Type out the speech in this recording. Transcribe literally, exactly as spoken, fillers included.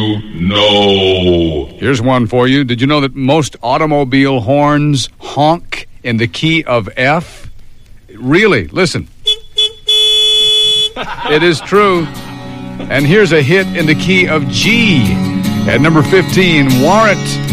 No. Here's one for you. Did you know that most automobile horns honk in the key of F? Really, listen. It is true. And here's a hit in the key of G. At number fifteen, Warrant.